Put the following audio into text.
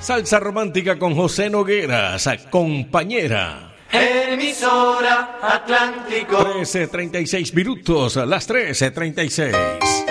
Salsa romántica con José Nogueras, compañera. Emisora Atlántico. 13:36 minutos, las 13:36.